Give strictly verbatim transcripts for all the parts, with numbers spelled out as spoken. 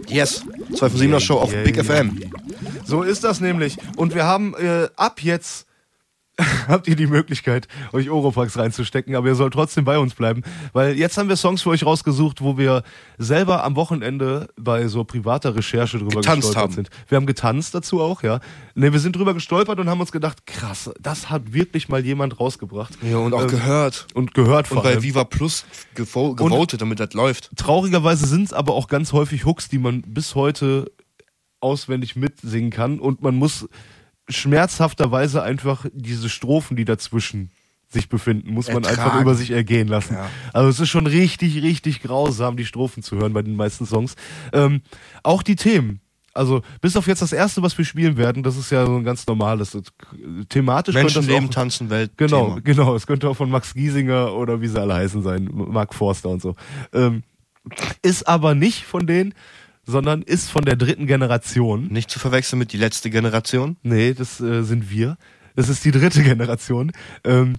Yes, zwei von siebener Show auf Yeah, Big yeah. F M. So ist das nämlich. Und wir haben äh, ab jetzt habt ihr die Möglichkeit, euch Oropax reinzustecken, aber ihr sollt trotzdem bei uns bleiben, weil jetzt haben wir Songs für euch rausgesucht, wo wir selber am Wochenende bei so privater Recherche drüber Getanzt gestolpert haben. sind. Wir haben getanzt dazu auch, ja. Ne, wir sind drüber gestolpert und haben uns gedacht, krass, das hat wirklich mal jemand rausgebracht. Ja, und auch Ähm, gehört. Und gehört vor Und bei allem. Viva Plus gevo- gewotet, damit das läuft. Traurigerweise sind es aber auch ganz häufig Hooks, die man bis heute auswendig mitsingen kann und man muss schmerzhafterweise einfach diese Strophen, die dazwischen sich befinden, muss man Ertragen. einfach über sich ergehen lassen. Ja. Also es ist schon richtig, richtig grausam, die Strophen zu hören bei den meisten Songs. Ähm, auch die Themen. Also bis auf jetzt das erste, was wir spielen werden, das ist ja so ein ganz normales, das, thematisch könnte das Menschenleben, auch, Tanzen, Welt. Genau, Thema. genau. Es könnte auch von Max Giesinger oder wie sie alle heißen sein, Mark Forster und so. Ähm, ist aber nicht von denen, sondern ist von der dritten Generation. Nicht zu verwechseln mit die letzte Generation. Nee, das äh, sind wir. Das ist die dritte Generation. Ähm,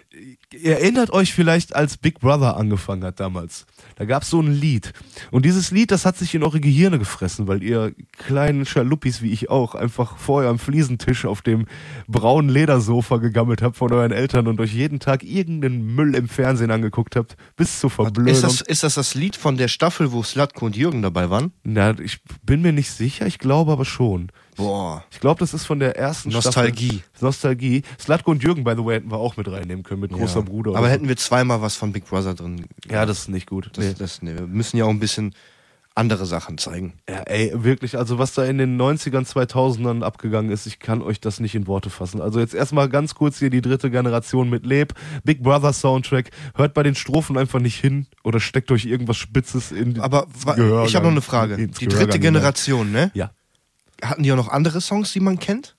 ihr erinnert euch vielleicht, als Big Brother angefangen hat damals. Da gab's so ein Lied. Und dieses Lied, das hat sich in eure Gehirne gefressen, weil ihr kleinen Schaluppis, wie ich auch, einfach vor eurem Fliesentisch auf dem braunen Ledersofa gegammelt habt von euren Eltern und euch jeden Tag irgendeinen Müll im Fernsehen angeguckt habt, bis zur Verblödung. Ist das, ist das das Lied von der Staffel, wo Slatko und Jürgen dabei waren? Na, ich bin mir nicht sicher, ich glaube aber schon. Boah. Ich glaube, das ist von der ersten Nostalgie. Staffel. Nostalgie. Slatko und Jürgen, by the way, hätten wir auch mit reinnehmen können, mit großer Ja. Bruder. Aber oder hätten wir zweimal was von Big Brother drin. so. Ja, das ist nicht gut. Das, Nee. das, nee, wir müssen ja auch ein bisschen andere Sachen zeigen. Ja, ey, wirklich, also was da in den neunzigern, zweitausendern abgegangen ist, ich kann euch das nicht in Worte fassen. Also jetzt erstmal ganz kurz hier die dritte Generation mit Leb, Big Brother Soundtrack, hört bei den Strophen einfach nicht hin oder steckt euch irgendwas Spitzes in Aber wa- Gehörgang, ich habe noch eine Frage. ins Die Gehörgang dritte hinein. Generation, ne? Ja. Hatten die auch noch andere Songs, die man kennt?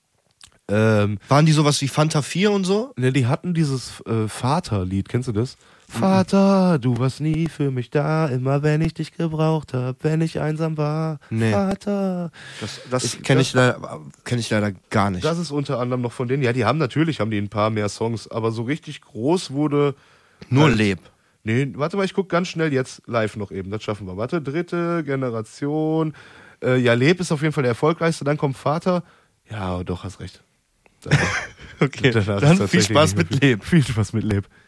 Ähm, Waren die sowas wie Fanta vier und so? ne, die hatten dieses äh, Vaterlied, kennst du das? Vater, du warst nie für mich da, immer wenn ich dich gebraucht hab, wenn ich einsam war. Nee. Vater. Das, das Ich- kenne das- ich, leider- kenn ich leider gar nicht. Das ist unter anderem noch von denen. Ja, die haben natürlich, haben die ein paar mehr Songs, aber so richtig groß wurde... Nur halt- Leb. Nee, warte mal, ich guck ganz schnell jetzt live noch eben, das schaffen wir. Warte, dritte Generation. Äh, ja, Leb ist auf jeden Fall der erfolgreichste, dann kommt Vater. Ja, doch, hast recht. Okay, Danach ist dann viel tatsächlich Spaß nicht mehr mit Leb. Viel Spaß mit Leb.